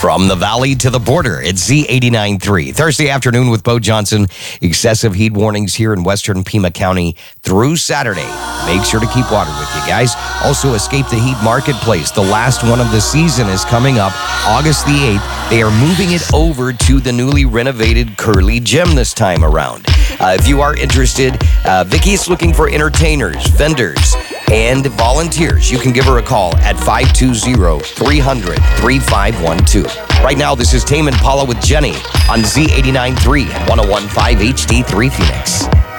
From the valley to the border, it's Z89.3. Thursday afternoon with Bo Johnson. Excessive heat warnings here in western Pima County through Saturday. Make sure to keep water with you guys. Also, Escape the Heat Marketplace. The last one of the season is coming up August the 8th. They are moving it over to the newly renovated Curly Gym this time around. If you are interested, Vicki is looking for entertainers, vendors, and volunteers. You can give her a call at 520-300-3512. Right now, this is Tame Impala with Jenny on Z89.3 and 101.5 HD3 Phoenix.